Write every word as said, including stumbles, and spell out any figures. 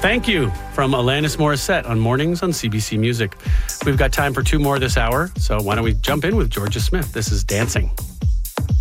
Thank You from Alanis Morissette on Mornings on C B C Music. We've got time for two more this hour, so why don't we jump in with Georgia Smith? This is Dancing.